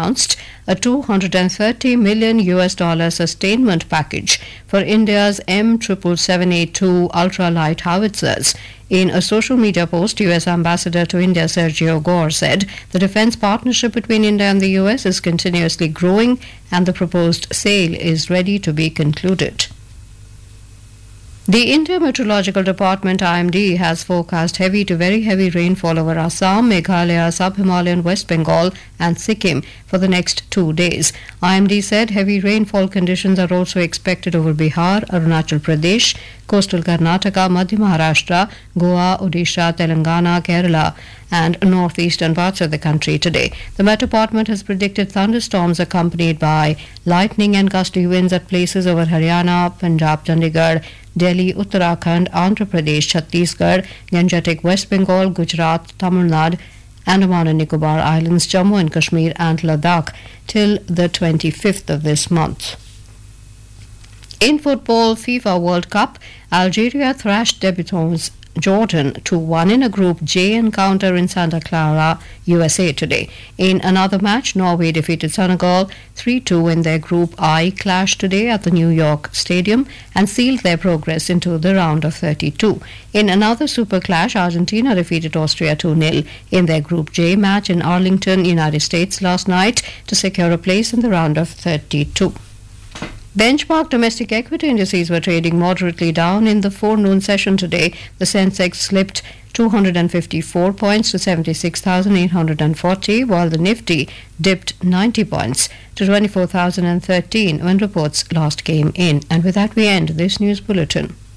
announced a $230 million sustainment package for India's M777A2 ultralight howitzers. In a social media post, US Ambassador to India Sergio Gore said the defense partnership between India and the US is continuously growing and the proposed sale is ready to be concluded. The India Meteorological Department IMD has forecast heavy to very heavy rainfall over Assam, Meghalaya, Sub-Himalayan, West Bengal and Sikkim for the next 2 days. IMD said heavy rainfall conditions are also expected over Bihar, Arunachal Pradesh, coastal Karnataka, Madhya Maharashtra, Goa, Odisha, Telangana, Kerala and northeastern parts of the country today. The Met Department has predicted thunderstorms accompanied by lightning and gusty winds at places over Haryana, Punjab, Chandigarh, Delhi, Uttarakhand, Andhra Pradesh, Chhattisgarh, Gangetic, West Bengal, Gujarat, Tamil Nadu, Andaman and Nicobar Islands, Jammu and Kashmir and Ladakh till the 25th of this month. In football, FIFA World Cup, Algeria thrashed debutants Jordan 2-1 in a Group J encounter in Santa Clara, USA today. In another match, Norway defeated Senegal 3-2 in their Group I clash today at the New York Stadium and sealed their progress into the round of 32. In another super clash, Argentina defeated Austria 2-0 in their Group J match in Arlington, United States last night to secure a place in the round of 32. Benchmark domestic equity indices were trading moderately down in the forenoon session today. The Sensex slipped 254 points to 76,840, while the Nifty dipped 90 points to 24,013 when reports last came in. And with that, we end this news bulletin.